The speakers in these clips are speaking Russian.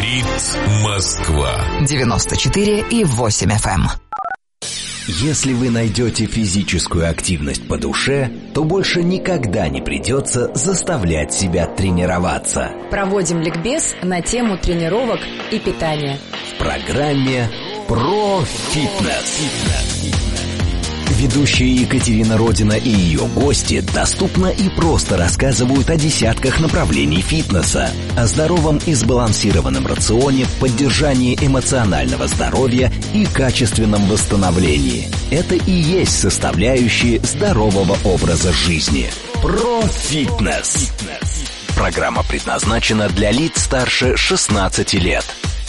Говорит Москва. 94,8 FM. Если вы найдете физическую активность по душе, то больше никогда не придется заставлять себя тренироваться. Проводим ликбез на тему тренировок и питания. В программе «Про фитнес». Ведущие Екатерина Родина и ее гости доступно и просто рассказывают о десятках направлений фитнеса, о здоровом и сбалансированном рационе, поддержании эмоционального здоровья и качественном восстановлении. Это и есть составляющие здорового образа жизни. Про фитнес. Программа предназначена для лиц старше 16 лет.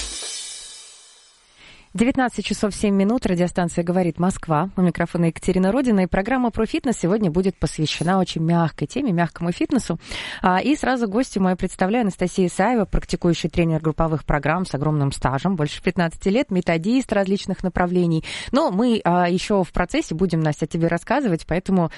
19 часов 7 минут. Радиостанция «Говорит Москва». У микрофона Екатерина Родина. И программа про фитнес сегодня будет посвящена очень мягкой теме, мягкому фитнесу. И сразу гостью мою представляю Анастасия Исаева, практикующий тренер групповых программ с огромным стажем, больше 15 лет, методист различных направлений. Но мы еще в процессе будем, Настя, о тебе рассказывать, поэтому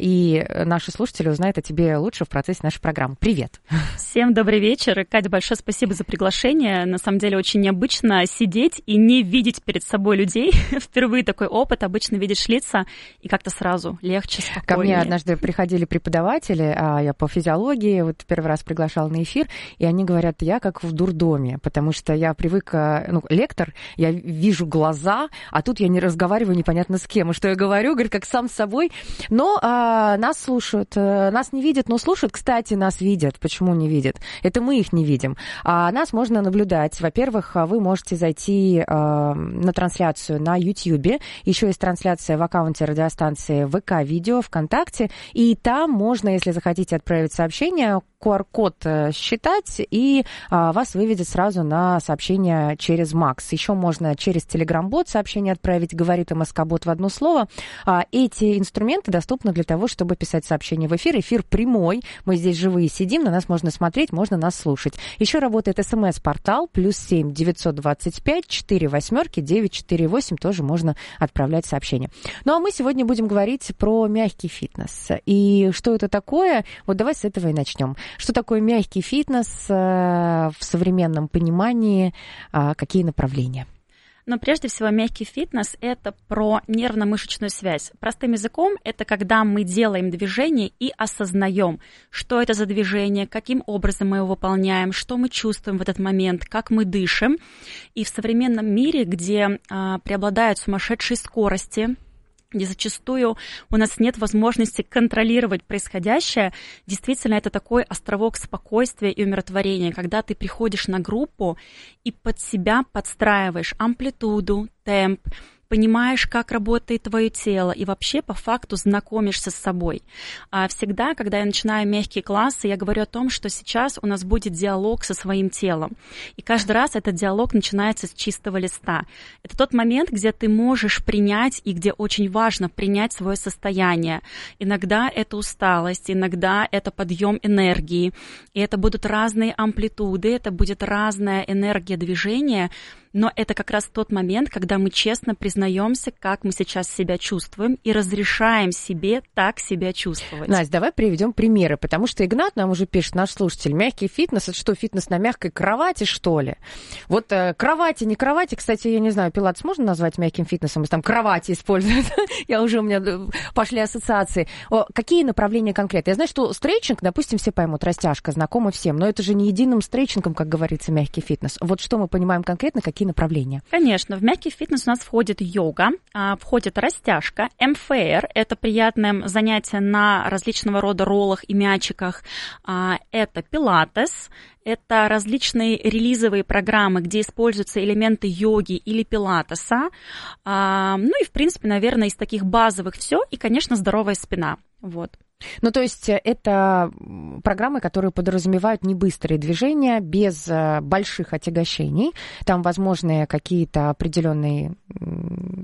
и наши слушатели узнают о тебе лучше в процессе нашей программы. Привет! Всем добрый вечер. Катя, большое спасибо за приглашение. На самом деле очень необычно сидеть и не видеть перед собой людей. Впервые такой опыт. Обычно видишь лица, и как-то сразу легче, спокойнее. Ко мне однажды приходили преподаватели, я по физиологии, вот первый раз приглашала на эфир, и они говорят, я как в дурдоме, потому что я привыкла, лектор, я вижу глаза, а тут я не разговариваю непонятно с кем. И что я говорю, говорит, как сам с собой. Но нас слушают, нас не видят, но слушают. Кстати, нас видят. Почему не видят? Это мы их не видим. А нас можно наблюдать. Во-первых, вы можете зайти на трансляцию на YouTube. Еще есть трансляция в аккаунте радиостанции ВК-видео, ВКонтакте. И там можно, если захотите отправить сообщение, QR-код считать, и вас выведет сразу на сообщение через Макс. Еще можно через Telegram-бот сообщение отправить, говорит МСК-бот в одно слово. Эти инструменты доступны для того, чтобы писать сообщения в эфир. Эфир прямой. Мы здесь живые сидим, на нас можно смотреть, можно нас слушать. Еще работает СМС-портал +7 925 48 948, тоже можно отправлять сообщения. Ну, а мы сегодня будем говорить про мягкий фитнес. И что это такое? Вот давай с этого и начнем. Что такое мягкий фитнес в современном понимании? Какие направления? Но прежде всего мягкий фитнес – это про нервно-мышечную связь. Простым языком – это когда мы делаем движение и осознаем, что это за движение, каким образом мы его выполняем, что мы чувствуем в этот момент, как мы дышим. И в современном мире, где преобладают сумасшедшие скорости, где зачастую у нас нет возможности контролировать происходящее, действительно это такой островок спокойствия и умиротворения, когда ты приходишь на группу и под себя подстраиваешь амплитуду, темп, понимаешь, как работает твое тело, и вообще по факту знакомишься с собой. Всегда, когда я начинаю мягкие классы, я говорю о том, что сейчас у нас будет диалог со своим телом. И каждый раз этот диалог начинается с чистого листа. Это тот момент, где ты можешь принять, и где очень важно принять свое состояние. Иногда это усталость, иногда это подъем энергии, и это будут разные амплитуды, это будет разная энергия движения, но это как раз тот момент, когда мы честно признаемся, как мы сейчас себя чувствуем, и разрешаем себе так себя чувствовать. Настя, давай приведем примеры, потому что Игнат нам уже пишет, наш слушатель, мягкий фитнес, это что, фитнес на мягкой кровати, что ли? Вот кровати, не кровати, кстати, я не знаю, пилатес можно назвать мягким фитнесом, если там кровати используют? У меня пошли ассоциации. Какие направления конкретно? Я знаю, что стретчинг, допустим, все поймут, растяжка, знакома всем, но это же не единым стретчингом, как говорится, мягкий фитнес. Вот что мы понимаем конкретно, какие направления? Конечно, в мягкий фитнес у нас входит йога, входит растяжка, МФР, это приятное занятие на различного рода роллах и мячиках, это пилатес, это различные релизовые программы, где используются элементы йоги или пилатеса, и, в принципе, наверное, из таких базовых все, и, конечно, здоровая спина, вот. Ну, то есть это программы, которые подразумевают небыстрые движения, без больших отягощений. Там возможны какие-то определенные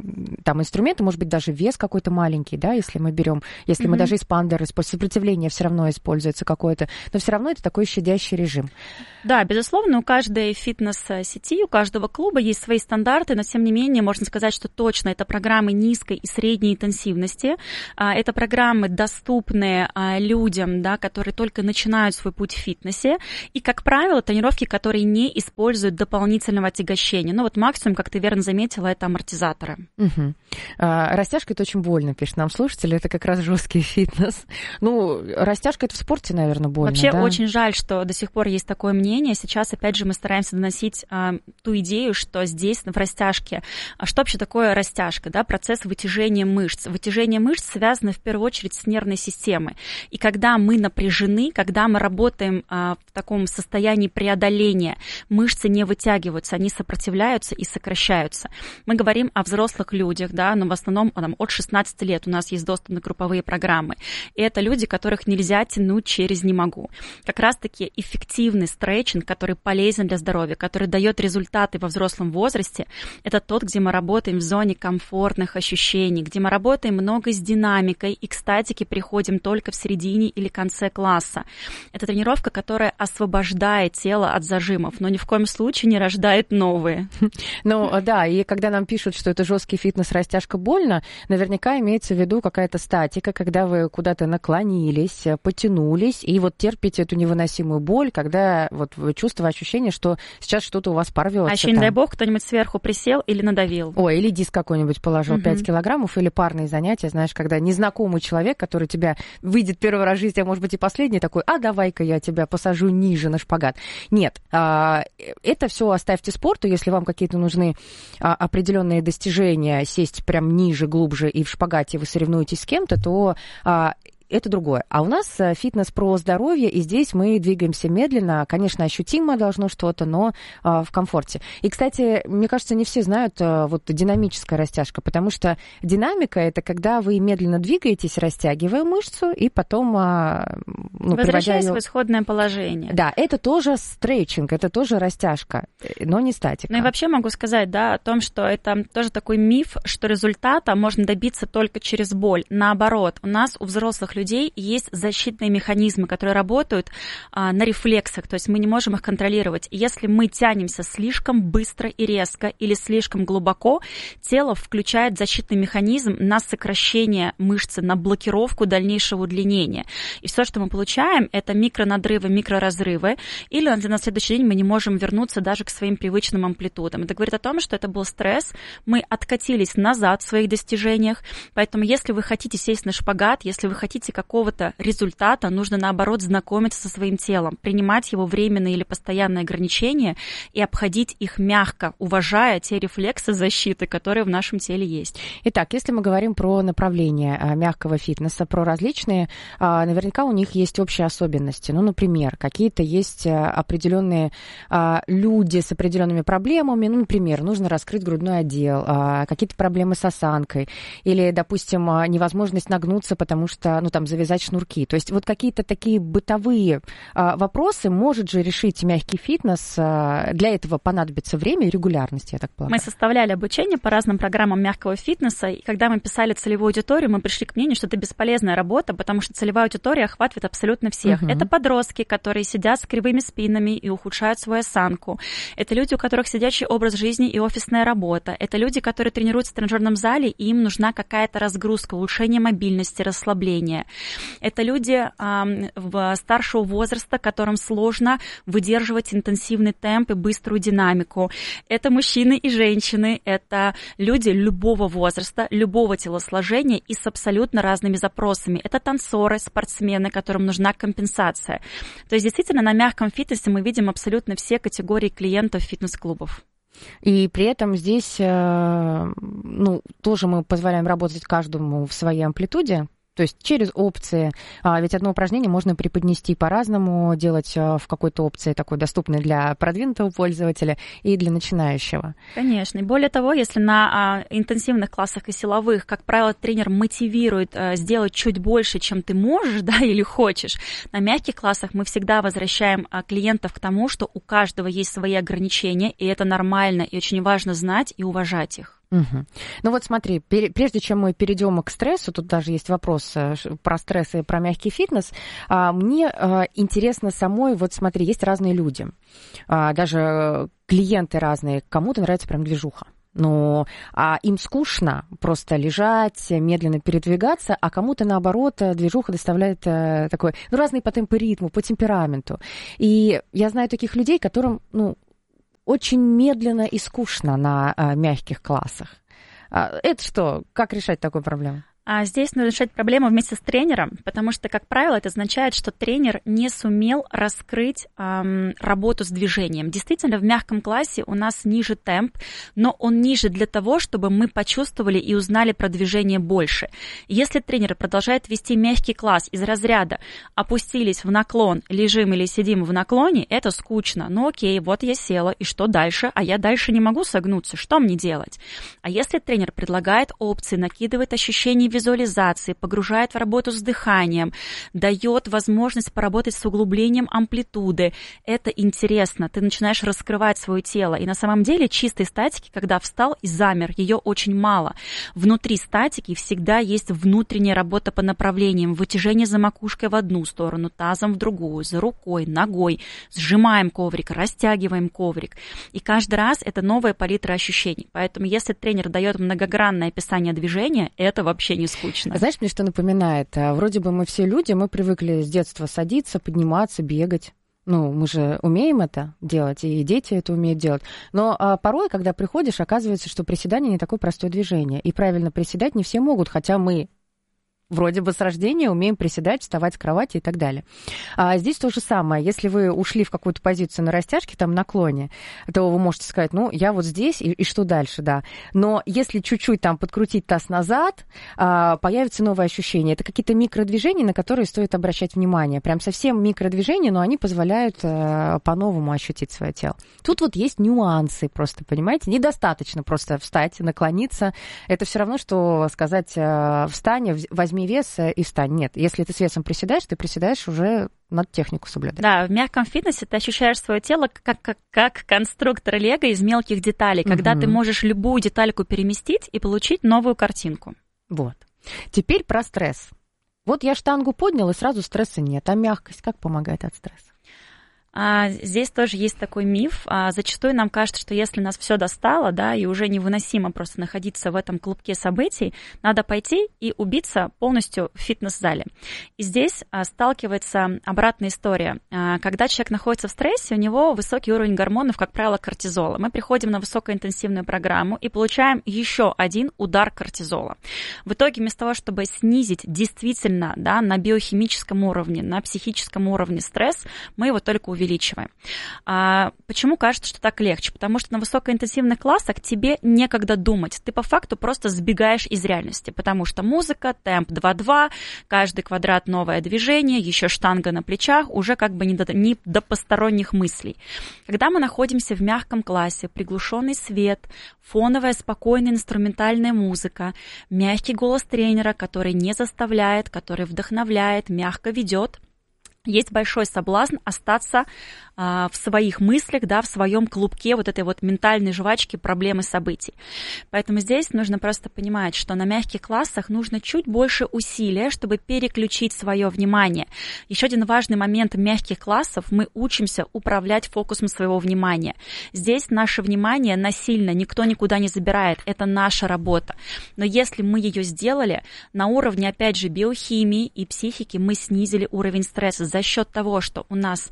там инструменты, может быть, даже вес какой-то маленький, да, если мы берем, если мы даже эспандер, сопротивление все равно используется какое-то, но все равно это такой щадящий режим. Да, безусловно, у каждой фитнес-сети, у каждого клуба есть свои стандарты, но тем не менее можно сказать, что точно это программы низкой и средней интенсивности, это программы доступные людям, да, которые только начинают свой путь в фитнесе, и, как правило, тренировки, которые не используют дополнительного отягощения. Ну вот максимум, как ты верно заметила, это амортизаторы. Угу. Растяжка — это очень больно, пишет нам слушатель, это как раз жесткий фитнес. Ну, растяжка — это в спорте, наверное, больно. Вообще, да? Очень жаль, что до сих пор есть такое мнение. Сейчас, опять же, мы стараемся доносить ту идею, что здесь, в растяжке, что вообще такое растяжка, да, процесс вытяжения мышц. Вытяжение мышц связано в первую очередь с нервной системой. И когда мы напряжены, когда мы работаем в таком состоянии преодоления, мышцы не вытягиваются, они сопротивляются и сокращаются. Мы говорим о взрослых людях, да, но в основном от 16 лет у нас есть доступ на групповые программы. И это люди, которых нельзя тянуть через «не могу». Как раз-таки эффективный стретчинг, который полезен для здоровья, который дает результаты во взрослом возрасте, это тот, где мы работаем в зоне комфортных ощущений, где мы работаем много с динамикой и к статике приходим только в середине или конце класса. Это тренировка, которая освобождает тело от зажимов, но ни в коем случае не рождает новые. Ну да, и когда нам пишут, что это жесткий фитнес, растяжка больно, наверняка имеется в виду какая-то статика, когда вы куда-то наклонились, потянулись, и вот терпите эту невыносимую боль, когда вот чувство, ощущение, что сейчас что-то у вас порвется. А еще, не дай бог, кто-нибудь сверху присел или надавил. Ой, или диск какой-нибудь положил 5 килограммов, или парные занятия, знаешь, когда незнакомый человек, который тебя выйдет первый раз в жизни, а может быть и последний, такой, а давай-ка я тебя посажу ниже на шпагат. Нет, это все оставьте спорту, если вам какие-то нужны определенные достижения, сесть прям ниже, глубже, и в шпагате вы соревнуетесь с кем-то, то это другое. А у нас фитнес про здоровье, и здесь мы двигаемся медленно. Конечно, ощутимо должно что-то, но в комфорте. И, кстати, мне кажется, не все знают вот динамическая растяжка, потому что динамика — это когда вы медленно двигаетесь, растягивая мышцу, и потом возвращаясь в исходное положение. Да, это тоже стретчинг, это тоже растяжка, но не статика. Ну и вообще могу сказать, да, о том, что это тоже такой миф, что результата можно добиться только через боль. Наоборот, у нас, у взрослых людей есть защитные механизмы, которые работают на рефлексах, то есть мы не можем их контролировать. И если мы тянемся слишком быстро и резко или слишком глубоко, тело включает защитный механизм на сокращение мышцы, на блокировку дальнейшего удлинения. И все, что мы получаем, это микронадрывы, микроразрывы, или на следующий день мы не можем вернуться даже к своим привычным амплитудам. Это говорит о том, что это был стресс, мы откатились назад в своих достижениях, поэтому если вы хотите сесть на шпагат, если вы хотите какого-то результата, нужно, наоборот, знакомиться со своим телом, принимать его временные или постоянные ограничения и обходить их мягко, уважая те рефлексы защиты, которые в нашем теле есть. Итак, если мы говорим про направления мягкого фитнеса, про различные, наверняка у них есть общие особенности. Ну, например, какие-то есть определенные люди с определенными проблемами. Ну, например, нужно раскрыть грудной отдел, какие-то проблемы с осанкой, или, допустим, невозможность нагнуться, потому что, там, завязать шнурки. То есть вот какие-то такие бытовые вопросы может же решить мягкий фитнес. Для этого понадобится время и регулярность, я так полагаю. Мы составляли обучение по разным программам мягкого фитнеса, и когда мы писали целевую аудиторию, мы пришли к мнению, что это бесполезная работа, потому что целевая аудитория охватывает абсолютно всех. Это подростки, которые сидят с кривыми спинами и ухудшают свою осанку. Это люди, у которых сидячий образ жизни и офисная работа. Это люди, которые тренируются в тренажерном зале, и им нужна какая-то разгрузка, улучшение мобильности, расслабление. Это люди старшего возраста, которым сложно выдерживать интенсивный темп и быструю динамику. Это мужчины и женщины, это люди любого возраста, любого телосложения и с абсолютно разными запросами. Это танцоры, спортсмены, которым нужна компенсация. То есть действительно на мягком фитнесе мы видим абсолютно все категории клиентов фитнес-клубов. И при этом здесь тоже мы позволяем работать каждому в своей амплитуде. То есть через опции. Ведь одно упражнение можно преподнести по-разному, делать в какой-то опции такой доступной для продвинутого пользователя и для начинающего. Конечно. И более того, если на интенсивных классах и силовых, как правило, тренер мотивирует сделать чуть больше, чем ты можешь, да, или хочешь, на мягких классах мы всегда возвращаем клиентов к тому, что у каждого есть свои ограничения, и это нормально, и очень важно знать и уважать их. Угу. Ну вот смотри, прежде чем мы перейдем к стрессу, тут даже есть вопрос про стресс и про мягкий фитнес, мне интересно самой, вот смотри, есть разные люди, даже клиенты разные, кому-то нравится прям движуха. Но им скучно просто лежать, медленно передвигаться, а кому-то, наоборот, движуха доставляет такой, разный по темпу, ритму, по темпераменту. И я знаю таких людей, которым, очень медленно и скучно на мягких классах. Это что? Как решать такую проблему? А здесь нужно решать проблему вместе с тренером, потому что, как правило, это означает, что тренер не сумел раскрыть работу с движением. Действительно, в мягком классе у нас ниже темп, но он ниже для того, чтобы мы почувствовали и узнали про движение больше. Если тренер продолжает вести мягкий класс из разряда «опустились в наклон, лежим или сидим в наклоне», это скучно. Ну окей, вот я села, и что дальше? А я дальше не могу согнуться, что мне делать? А если тренер предлагает опции, накидывает ощущения визуализации, погружает в работу с дыханием, дает возможность поработать с углублением амплитуды. Это интересно, ты начинаешь раскрывать свое тело. И на самом деле чистой статики, когда встал и замер, ее очень мало. Внутри статики всегда есть внутренняя работа по направлениям, вытяжение за макушкой в одну сторону, тазом в другую, за рукой, ногой, сжимаем коврик, растягиваем коврик. И каждый раз это новая палитра ощущений. Поэтому если тренер дает многогранное описание движения, это вообще не скучно. Знаешь, мне что напоминает? Вроде бы мы все люди, мы привыкли с детства садиться, подниматься, бегать. Мы же умеем это делать, и дети это умеют делать. Но порой, когда приходишь, оказывается, что приседание не такое простое движение. И правильно приседать не все могут, хотя мы вроде бы с рождения умеем приседать, вставать с кровати и так далее. А здесь то же самое. Если вы ушли в какую-то позицию на растяжке, там, наклоне, то вы можете сказать, я вот здесь, и что дальше, да. Но если чуть-чуть там подкрутить таз назад, появится новое ощущение. Это какие-то микродвижения, на которые стоит обращать внимание. Прям совсем микродвижения, но они позволяют по-новому ощутить свое тело. Тут вот есть нюансы просто, понимаете? Недостаточно просто встать, наклониться. Это все равно, что сказать встань, возьми вес и встань. Нет, если ты с весом приседаешь, ты приседаешь уже, надо технику соблюдать. Да, в мягком фитнесе ты ощущаешь свое тело как конструктор лего из мелких деталей, когда ты можешь любую детальку переместить и получить новую картинку. Вот. Теперь про стресс. Вот я штангу поднял, и сразу стресса нет. А мягкость как помогает от стресса? Здесь тоже есть такой миф. Зачастую нам кажется, что если нас все достало, да, и уже невыносимо просто находиться в этом клубке событий, надо пойти и убиться полностью в фитнес-зале. И здесь сталкивается обратная история. Когда человек находится в стрессе, у него высокий уровень гормонов, как правило, кортизола. Мы приходим на высокоинтенсивную программу и получаем еще один удар кортизола. В итоге вместо того, чтобы снизить действительно, да, на биохимическом уровне, на психическом уровне стресс, мы его только увеличиваем. Почему кажется, что так легче? Потому что на высокоинтенсивных классах тебе некогда думать. Ты по факту просто сбегаешь из реальности, потому что музыка, темп 2-2, каждый квадрат новое движение, еще штанга на плечах, уже как бы не до посторонних мыслей. Когда мы находимся в мягком классе, приглушенный свет, фоновая спокойная инструментальная музыка, мягкий голос тренера, который не заставляет, который вдохновляет, мягко ведет, есть большой соблазн остаться в своих мыслях, да, в своем клубке вот этой вот ментальной жвачки проблемы событий. Поэтому здесь нужно просто понимать, что на мягких классах нужно чуть больше усилия, чтобы переключить свое внимание. Еще один важный момент мягких классов: мы учимся управлять фокусом своего внимания. Здесь наше внимание насильно никто никуда не забирает, это наша работа. Но если мы ее сделали, на уровне, опять же, биохимии и психики мы снизили уровень стресса за счет того, что у нас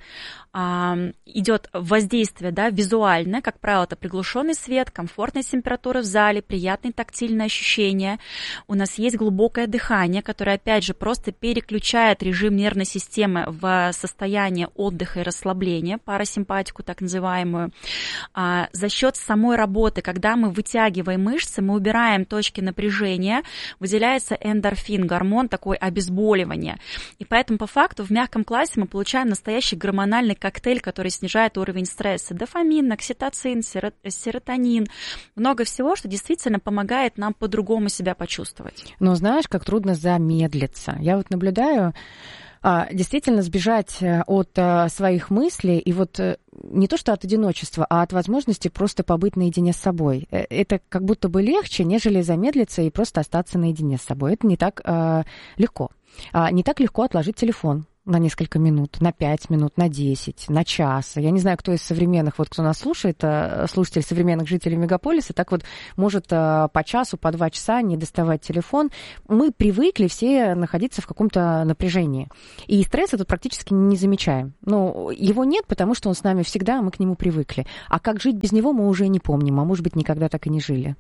идет воздействие, да, визуальное, как правило, это приглушенный свет, комфортная температура в зале, приятные тактильные ощущения. У нас есть глубокое дыхание, которое, опять же, просто переключает режим нервной системы в состояние отдыха и расслабления, парасимпатику так называемую. За счет самой работы, когда мы вытягиваем мышцы, мы убираем точки напряжения, выделяется эндорфин, гормон такой обезболивания. И поэтому, по факту, в мягком классе мы получаем настоящий гормональный коктейль, который снижает уровень стресса. Дофамин, окситоцин, серотонин. Много всего, что действительно помогает нам по-другому себя почувствовать. Но знаешь, как трудно замедлиться. Я вот наблюдаю Действительно, сбежать от своих мыслей и вот не то что от одиночества, а от возможности просто побыть наедине с собой. Это как будто бы легче, нежели замедлиться и просто остаться наедине с собой. Это не так легко. Не так легко отложить телефон на несколько минут, на 5 минут, на 10, на час. Я не знаю, кто из современных, вот кто нас слушает, слушатель современных жителей мегаполиса, так вот может по часу, по 2 часа не доставать телефон. Мы привыкли все находиться в каком-то напряжении. И стресса тут практически не замечаем. Но его нет, потому что он с нами всегда, мы к нему привыкли. А как жить без него, мы уже не помним, а может быть, никогда так и не жили.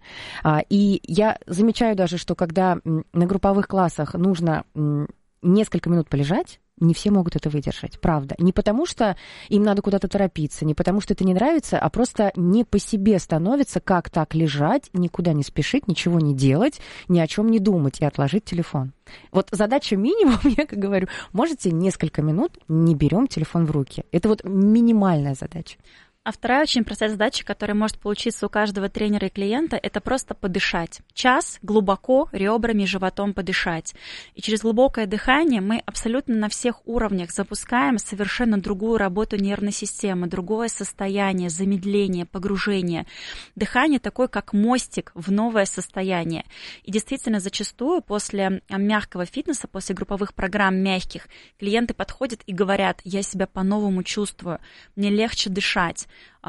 И я замечаю даже, что когда на групповых классах нужно несколько минут полежать, не все могут это выдержать, правда. Не потому, что им надо куда-то торопиться, не потому, что это не нравится, а просто не по себе становится, как так лежать, никуда не спешить, ничего не делать, ни о чем не думать и отложить телефон. Вот задача минимум, я как говорю, можете несколько минут не берем телефон в руки. Это вот минимальная задача. А вторая очень простая задача, которая может получиться у каждого тренера и клиента, это просто подышать. Час глубоко ребрами, животом подышать. И через глубокое дыхание мы абсолютно на всех уровнях запускаем совершенно другую работу нервной системы, другое состояние, замедление, погружение. Дыхание такое, как мостик в новое состояние. И действительно, зачастую после мягкого фитнеса, после групповых программ мягких, клиенты подходят и говорят: я себя по-новому чувствую, мне легче дышать,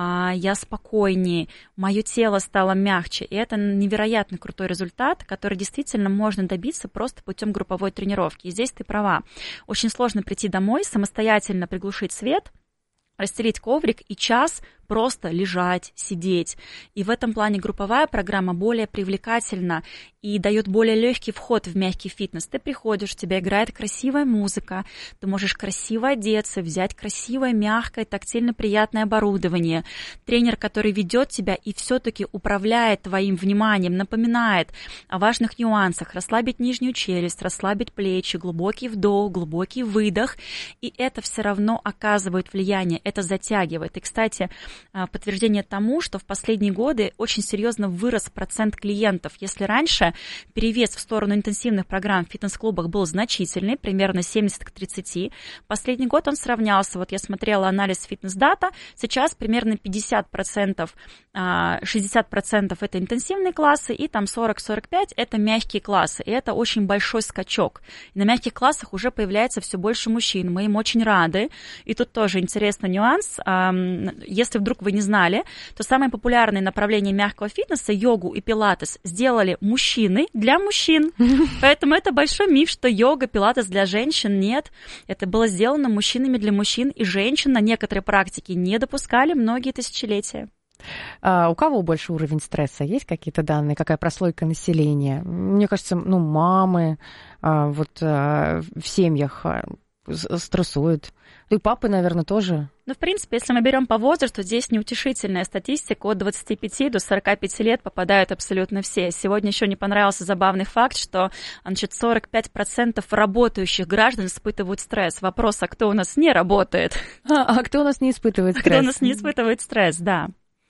я спокойнее, мое тело стало мягче. И это невероятно крутой результат, который действительно можно добиться просто путем групповой тренировки. И здесь ты права. Очень сложно прийти домой, самостоятельно приглушить свет, расстелить коврик и час просто лежать, сидеть. И в этом плане групповая программа более привлекательна и дает более легкий вход в мягкий фитнес. Ты приходишь, у тебя играет красивая музыка, ты можешь красиво одеться, взять красивое, мягкое, тактильно приятное оборудование. Тренер, который ведет тебя и все-таки управляет твоим вниманием, напоминает о важных нюансах: расслабить нижнюю челюсть, расслабить плечи, глубокий вдох, глубокий выдох. И это все равно оказывает влияние, это затягивает. И, кстати, подтверждение тому, что в последние годы очень серьезно вырос процент клиентов. Если раньше перевес в сторону интенсивных программ в фитнес-клубах был значительный, примерно 70 к 30, последний год он сравнялся. Вот я смотрела анализ фитнес-дата, сейчас примерно 50%, 60% это интенсивные классы, и там 40-45% это мягкие классы. И это очень большой скачок. И на мягких классах уже появляется все больше мужчин. Мы им очень рады. И тут тоже интересный нюанс. Если вдруг вы не знали, то самые популярные направления мягкого фитнеса, йогу и пилатес, сделали мужчины для мужчин. Поэтому это большой миф, что йога, пилатес для женщин. Нет, это было сделано мужчинами для мужчин, и женщин на некоторые практики не допускали многие тысячелетия. У кого больше уровень стресса? Есть какие-то данные? Какая прослойка населения? Мне кажется, мамы в семьях стрессуют. И папы, наверное, тоже. В принципе, если мы берем по возрасту, здесь неутешительная статистика. От 25 до 45 лет попадают абсолютно все. Сегодня еще не понравился забавный факт, что 45% работающих граждан испытывают стресс. Вопрос: а кто у нас не работает? А кто у нас не испытывает стресс? Кто у нас не испытывает стресс, да.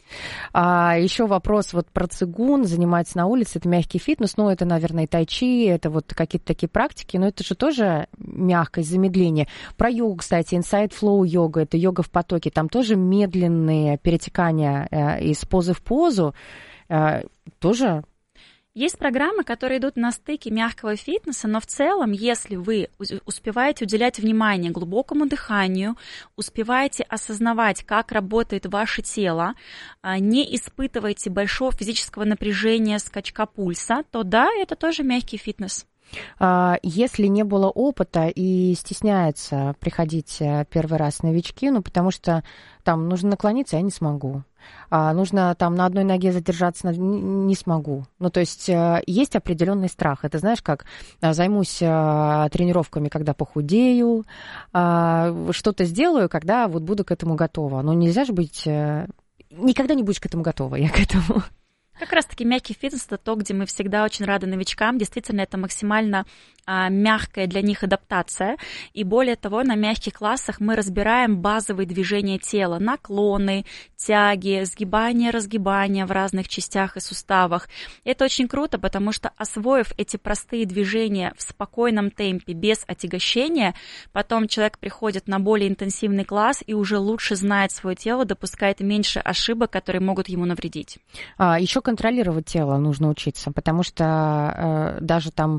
Еще вопрос про цигун, заниматься на улице, это мягкий фитнес, это, наверное, и тайчи, это вот какие-то такие практики, но это же тоже мягкость, замедление. Про йогу, кстати, Inside Flow йога, это йога в потоке, там тоже медленные перетекания из позы в позу, тоже. Есть программы, которые идут на стыке мягкого фитнеса, но в целом, если вы успеваете уделять внимание глубокому дыханию, успеваете осознавать, как работает ваше тело, не испытываете большого физического напряжения, скачка пульса, то да, это тоже мягкий фитнес. Если не было опыта и стесняются приходить первый раз новички, потому что там нужно наклониться, я не смогу. Нужно там на одной ноге задержаться, не смогу. То есть есть определенный страх. Это знаешь, как займусь тренировками, когда похудею, что-то сделаю, когда буду к этому готова. Но нельзя же быть... Никогда не будешь к этому готова, я к этому... Как раз-таки мягкий фитнес – это то, где мы всегда очень рады новичкам. Действительно, это максимально мягкая для них адаптация. И более того, на мягких классах мы разбираем базовые движения тела, наклоны, тяги, сгибания, разгибания в разных частях и суставах. Это очень круто, потому что, освоив эти простые движения в спокойном темпе, без отягощения, потом человек приходит на более интенсивный класс и уже лучше знает свое тело, допускает меньше ошибок, которые могут ему навредить. Еще контролировать тело нужно учиться, потому что даже там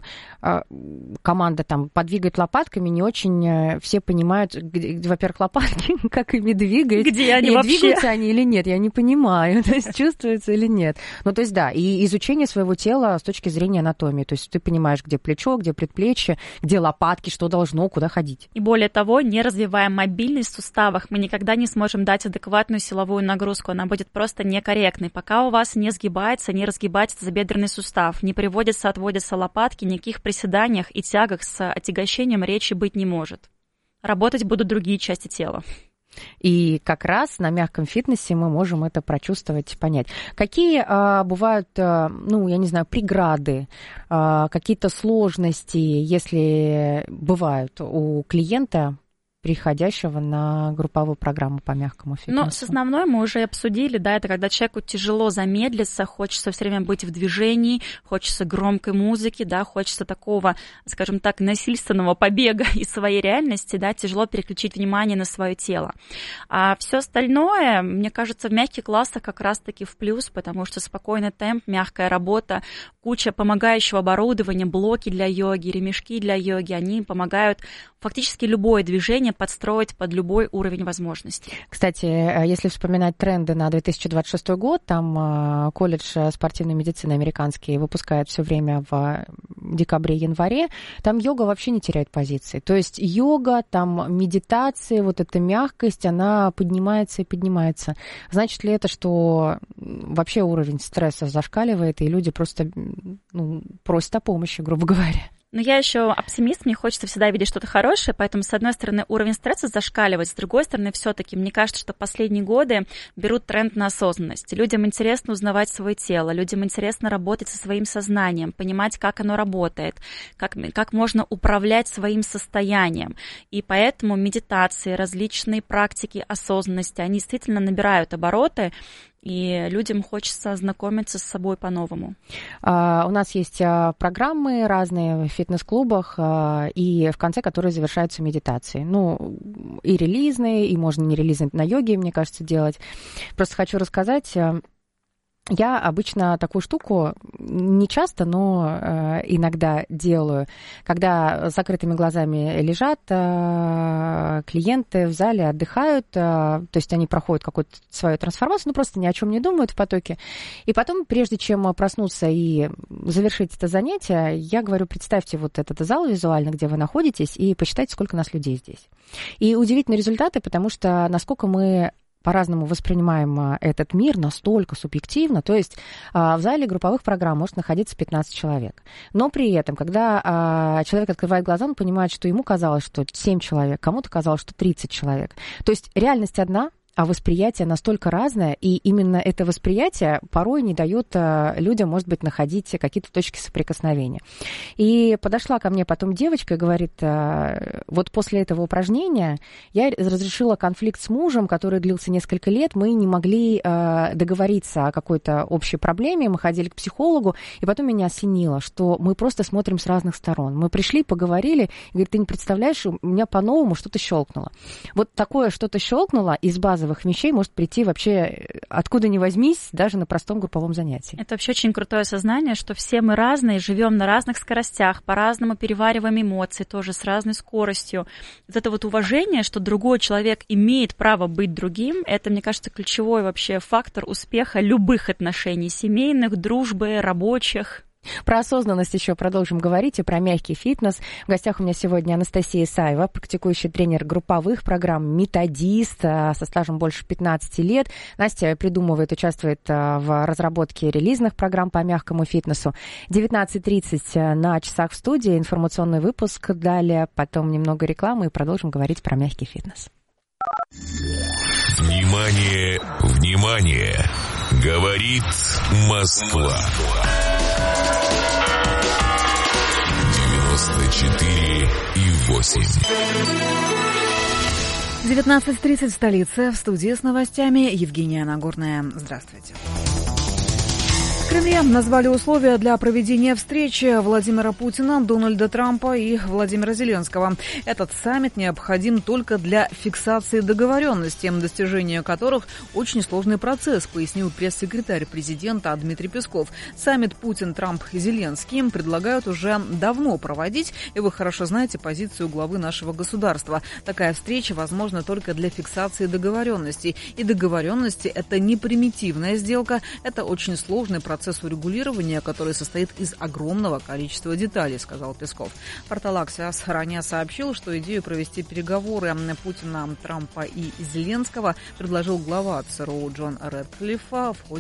команда там подвигает лопатками, не очень все понимают, во-первых, лопатки, как ими двигать. Где они вообще? Двигаются они или нет, я не понимаю, то есть чувствуется или нет. Ну, то есть, да, и изучение своего тела с точки зрения анатомии, то есть ты понимаешь, где плечо, где предплечье, где лопатки, что должно, куда ходить. И более того, не развивая мобильность в суставах, мы никогда не сможем дать адекватную силовую нагрузку, она будет просто некорректной. Пока у вас не сгибается, не разгибается тазобедренный сустав, не приводятся, отводятся лопатки, никаких приседаниях и тягах с отягощением речи быть не может. Работать будут другие части тела. И как раз на мягком фитнесе мы можем это прочувствовать, понять. Какие бывают, ну, я не знаю, преграды, какие-то сложности, если бывают у клиента, приходящего на групповую программу по мягкому фитнесу? Ну, с основной мы уже обсудили, да, это когда человеку тяжело замедлиться, хочется все время быть в движении, хочется громкой музыки, да, хочется такого, скажем так, насильственного побега из своей реальности, да, тяжело переключить внимание на свое тело. А все остальное, мне кажется, в мягких классах как раз-таки в плюс, потому что спокойный темп, мягкая работа, куча помогающего оборудования, блоки для йоги, ремешки для йоги, они помогают фактически любое движение подстроить под любой уровень возможностей. Кстати, если вспоминать тренды на 2026 год, там колледж спортивной медицины американский выпускает все время в декабре-январе, там йога вообще не теряет позиции. То есть йога, там медитации, вот эта мягкость, она поднимается и поднимается. Значит ли это, что вообще уровень стресса зашкаливает, и люди просто просят о помощи, грубо говоря? Но я еще оптимист, мне хочется всегда видеть что-то хорошее, поэтому, с одной стороны, уровень стресса зашкаливает, с другой стороны, все-таки мне кажется, что последние годы берут тренд на осознанность. Людям интересно узнавать свое тело, людям интересно работать со своим сознанием, понимать, как оно работает, как можно управлять своим состоянием. И поэтому медитации, различные практики осознанности, они действительно набирают обороты, и людям хочется знакомиться с собой по-новому. У нас есть программы разные в фитнес-клубах, и в конце которые завершаются медитацией. Ну, и релизные, и можно не релизные на йоге, мне кажется, делать. Просто хочу рассказать. Я обычно такую штуку не часто, но иногда делаю, когда с закрытыми глазами лежат клиенты в зале, отдыхают, то есть они проходят какую-то свою трансформацию, просто ни о чем не думают в потоке. И потом, прежде чем проснуться и завершить это занятие, я говорю, представьте вот этот зал визуально, где вы находитесь, и посчитайте, сколько нас людей здесь. И удивительные результаты, потому что насколько мы по-разному воспринимаем этот мир, настолько субъективно. То есть в зале групповых программ может находиться 15 человек. Но при этом, когда человек открывает глаза, он понимает, что ему казалось, что 7 человек, кому-то казалось, что 30 человек. То есть реальность одна, а восприятие настолько разное, и именно это восприятие порой не дает людям, может быть, находить какие-то точки соприкосновения. И подошла ко мне потом девочка и говорит, вот после этого упражнения я разрешила конфликт с мужем, который длился несколько лет, мы не могли договориться о какой-то общей проблеме, мы ходили к психологу, и потом меня осенило, что мы просто смотрим с разных сторон. Мы пришли, поговорили, и говорит, ты не представляешь, у меня по-новому что-то щелкнуло. Вот такое что-то щелкнуло из базовых вещей может прийти вообще откуда ни возьмись, даже на простом групповом занятии. Это вообще очень крутое сознание, что все мы разные, живем на разных скоростях, по-разному перевариваем эмоции, тоже с разной скоростью. Вот это вот уважение, что другой человек имеет право быть другим, это, мне кажется, ключевой вообще фактор успеха любых отношений, семейных, дружбы, рабочих. Про осознанность еще продолжим говорить и про мягкий фитнес. В гостях у меня сегодня Анастасия Исаева, практикующий тренер групповых программ, методист со стажем больше 15 лет. Настя придумывает, участвует в разработке релизных программ по мягкому фитнесу. 19:30 на часах в студии, информационный выпуск далее, потом немного рекламы и продолжим говорить про мягкий фитнес. Внимание, внимание! Говорит Москва. 94,8. 19:30 в столице. В студии с новостями Евгения Нагорная. Здравствуйте. В Кремле назвали условия для проведения встречи Владимира Путина, Дональда Трампа и Владимира Зеленского. Этот саммит необходим только для фиксации договоренностей, достижение которых очень сложный процесс, пояснил пресс-секретарь президента Дмитрий Песков. Саммит Путин, Трамп и Зеленский предлагают уже давно проводить, и вы хорошо знаете позицию главы нашего государства. Такая встреча возможна только для фиксации договоренностей. И договоренности – это не примитивная сделка, это очень сложный процесс урегулирования, который состоит из огромного количества деталей, сказал Песков. Портал Axios ранее сообщил, что идею провести переговоры Путина, Трампа и Зеленского предложил глава ЦРУ Джон Рэдклифф в ходе